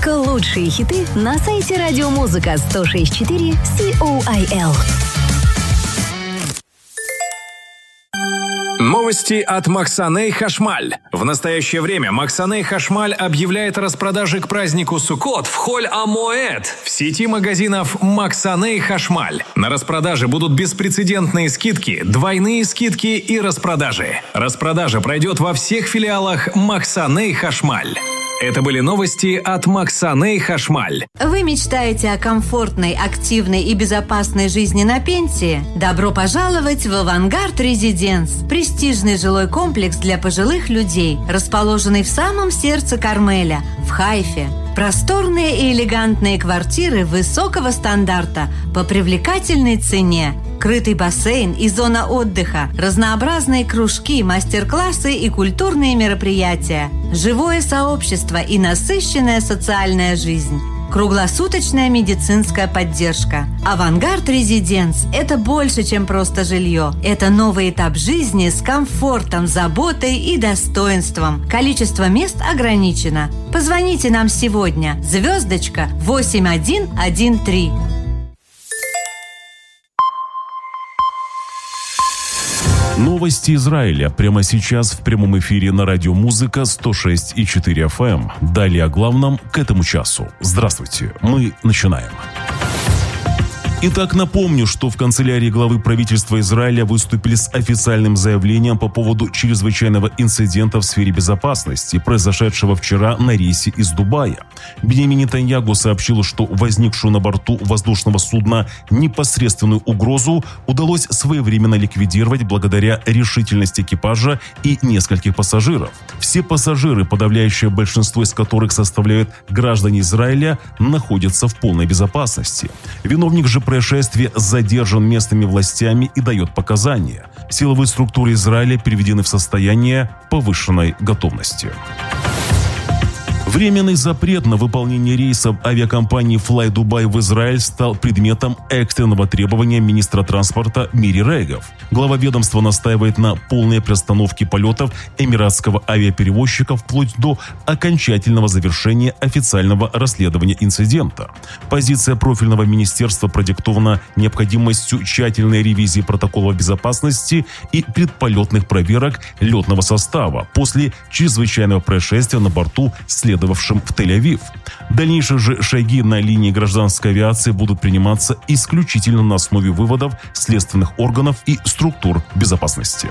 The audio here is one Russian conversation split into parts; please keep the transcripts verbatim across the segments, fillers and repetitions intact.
Только лучшие хиты на сайте радиомузыка сто шесть и четыре Сиол. Новости от Максаней Хашмаль. В настоящее время Максаней Хашмаль объявляет о распродаже к празднику Суккот в Холь-а-Моэд в сети магазинов Максаней Хашмаль. На распродаже будут беспрецедентные скидки, двойные скидки и распродажи. Распродажа пройдет во всех филиалах Максаней Хашмаль. Это были новости от Максаней Хашмаль. Вы мечтаете о комфортной, активной и безопасной жизни на пенсии? Добро пожаловать в Авангард Резиденс. Престижный жилой комплекс для пожилых людей, расположенный в самом сердце Кармеля, в Хайфе. Просторные и элегантные квартиры высокого стандарта по привлекательной цене. Крытый бассейн и зона отдыха, разнообразные кружки, мастер-классы и культурные мероприятия, живое сообщество и насыщенная социальная жизнь. Круглосуточная медицинская поддержка. Авангард Резиденс – это больше, чем просто жилье. Это новый этап жизни с комфортом, заботой и достоинством. Количество мест ограничено. Позвоните нам сегодня. Звездочка восемь один один три. Новости Израиля прямо сейчас в прямом эфире на радио «Музыка» сто шесть и четыре эф эм. Далее о главном к этому часу. Здравствуйте, мы начинаем. Итак, напомню, что в канцелярии главы правительства Израиля выступили с официальным заявлением по поводу чрезвычайного инцидента в сфере безопасности, произошедшего вчера на рейсе из Дубая. Биньямин Нетаньяху сообщил, что возникшую на борту воздушного судна непосредственную угрозу удалось своевременно ликвидировать благодаря решительности экипажа и нескольких пассажиров. Все пассажиры, подавляющее большинство из которых составляют граждане Израиля, находятся в полной безопасности. Виновник же происшествия задержан местными властями и дает показания. Силовые структуры Израиля приведены в состояние повышенной готовности. Временный запрет на выполнение рейсов авиакомпании Fly Dubai в Израиль стал предметом экстренного требования министра транспорта Мири Регов. Глава ведомства настаивает на полной приостановке полетов эмиратского авиаперевозчика вплоть до окончательного завершения официального расследования инцидента. Позиция профильного министерства продиктована необходимостью тщательной ревизии протоколов безопасности и предполетных проверок летного состава после чрезвычайного происшествия на борту следовавшего в Тель-Авив. Дальнейшие же шаги на линии гражданской авиации будут приниматься исключительно на основе выводов следственных органов и структур безопасности.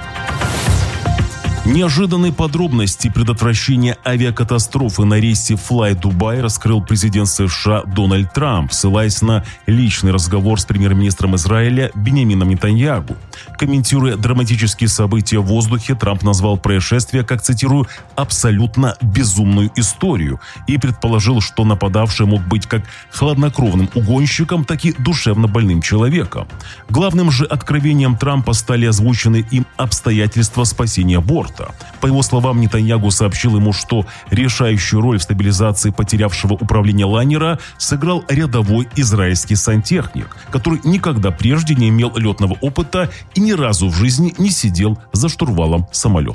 Неожиданные подробности предотвращения авиакатастрофы на рейсе Fly Dubai раскрыл президент США Дональд Трамп, ссылаясь на личный разговор с премьер-министром Израиля Биньямином Нетаньяху. Комментируя драматические события в воздухе, Трамп назвал происшествие, как, цитирую, «абсолютно безумную историю» и предположил, что нападавший мог быть как хладнокровным угонщиком, так и душевно больным человеком. Главным же откровением Трампа стали озвучены им обстоятельства спасения борта. По его словам, Нетаньяху сообщил ему, что решающую роль в стабилизации потерявшего управление лайнера сыграл рядовой израильский сантехник, который никогда прежде не имел летного опыта и ни разу в жизни не сидел за штурвалом самолета.